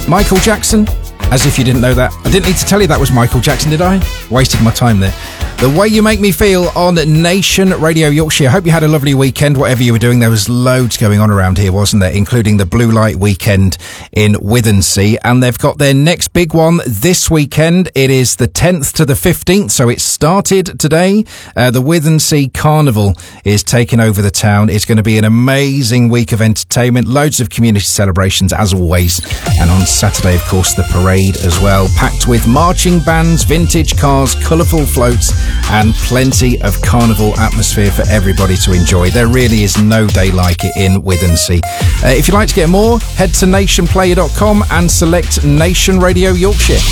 Michael Jackson. As if you didn't know that. I didn't need to tell you that was Michael Jackson, did I? Wasted my time there. The Way You Make Me Feel on Nation Radio Yorkshire. Hope you had a lovely weekend, whatever you were doing. There was loads going on around here, wasn't there? Including the Blue Light Weekend in Withensea. And they've got their next big one this weekend. It is the 10th to the 15th, so it started today. The Withensea Carnival is taking over the town. It's going to be an amazing week of entertainment. Loads of community celebrations, as always. And on Saturday, of course, the parade as well. Packed with marching bands, vintage cars, colourful floats, and plenty of carnival atmosphere for everybody to enjoy. There really is no day like it in Withensea. If you'd like to get more, head to nationplayer.com and select Nation Radio Yorkshire.